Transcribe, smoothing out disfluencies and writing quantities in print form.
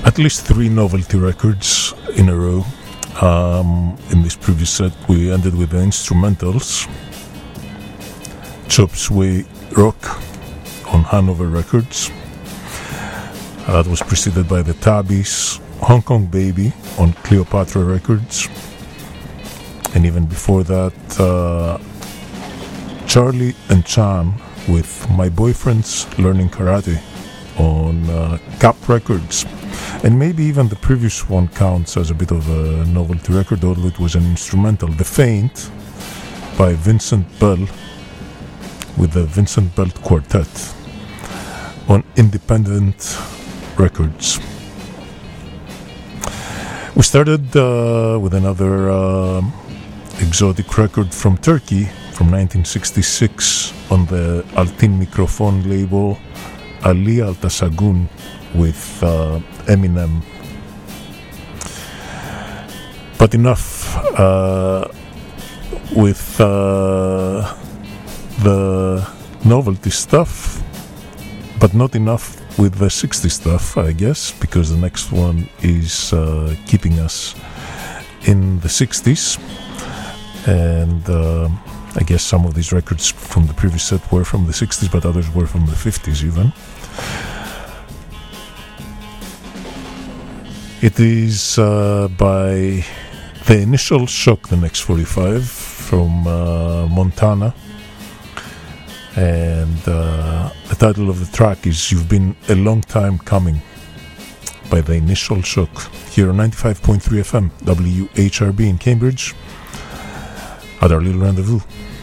at least 3 novelty records in a row. In this previous set, we ended with the instrumentals. Chop Suey Rock on Hanover Records. That was preceded by the Tabbies, Hong Kong Baby on Cleopatra Records. And even before that, Charlie and Chan with My Boyfriend's Learning Karate on Cap Records. And maybe even the previous one counts as a bit of a novelty record, although it was an instrumental. The Faint by Vincent Bell with the Vincent Bell Quartet on Independent Records. We started with another exotic record from Turkey from 1966 on the Altin Mikrofon label, Ali Altasagun with Eminem. But enough with the novelty stuff, but not enough with the 60s stuff, I guess, because the next one is keeping us in the 60s. And I guess some of these records from the previous set were from the 60s, but others were from the 50s even. It is by The Initial Shock, the next 45, from Montana. And the title of the track is You've Been a Long Time Coming by The Initial Shock, here on 95.3 FM, WHRB in Cambridge, at our little rendezvous.